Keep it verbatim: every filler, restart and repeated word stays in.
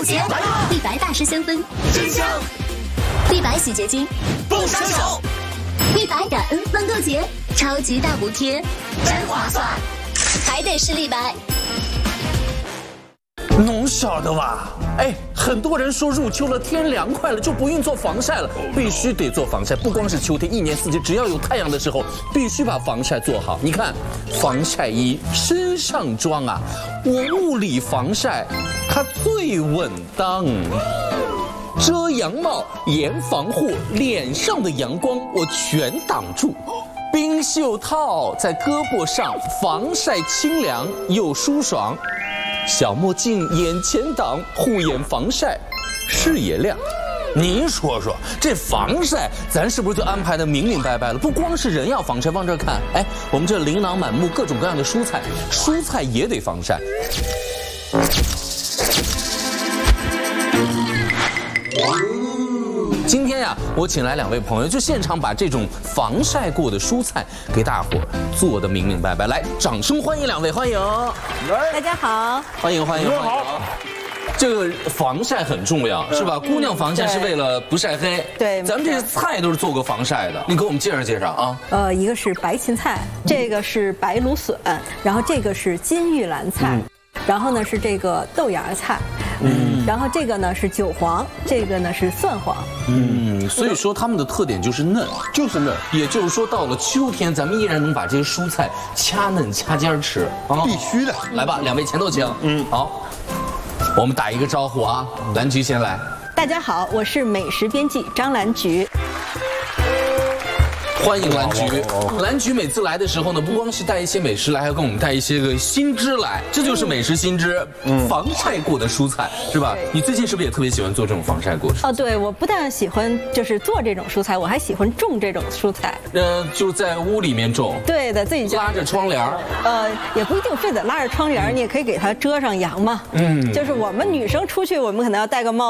节，立白大师香氛， 真香； 立白洗洁精， 不伤手； 立白感恩欢购节，超级大补贴， 真划算。 还得是立白。 侬晓得吧？哎，很多人说入秋了，天凉快了，就不用做防晒了，必须得做防晒。不光是秋天，一年四季，只要有太阳的时候，必须把防晒做好。你看，防晒衣、身上装啊，我物理防晒，它最稳当。遮阳帽、严防护，脸上的阳光我全挡住。冰袖套在胳膊上，防晒清凉又舒爽。小墨镜眼前挡，护眼防晒，视野亮。您说说，这防晒咱是不是就安排的明明白白了？不光是人要防晒，往这看，哎，我们这琳琅满目各种各样的蔬菜，蔬菜也得防晒。今天呀，我请来两位朋友，就现场把这种防晒过的蔬菜给大伙做的明明白白。来，掌声欢迎两位，欢迎！ 大家好， 欢迎欢迎欢迎！好，这个防晒很重要，是吧？姑娘防晒是为了不晒黑。 对， 咱们这些菜都是做过防晒的，你给我们介绍介绍啊。 呃，一个是白芹菜，这个是白芦笋，然后这个是金玉兰菜。嗯，然后呢是这个豆芽菜，嗯，然后这个呢是韭黄，这个呢是蒜黄， 嗯，所以说它们的特点就是嫩，就是嫩。也就是说，到了秋天，咱们依然能把这些蔬菜掐嫩掐尖吃啊， 必须的。 来吧，两位前头请。嗯，好，我们打一个招呼啊，兰菊先来。 大家好，我是美食编辑张兰菊。 欢迎兰菊，兰菊每次来的时候呢，不光是带一些美食来，还要跟我们带一些个新知来，这就是美食新知，嗯，防晒过的蔬菜是吧？你最近是不是也特别喜欢做这种防晒过的蔬菜？ 哦，对，我不但喜欢就是做这种蔬菜，我还喜欢种这种蔬菜。 呃，就在屋里面种。 对的，自己家拉着窗帘。 呃，也不一定非得拉着窗帘，你也可以给它遮上阳嘛。嗯，就是我们女生出去，我们可能要戴个帽。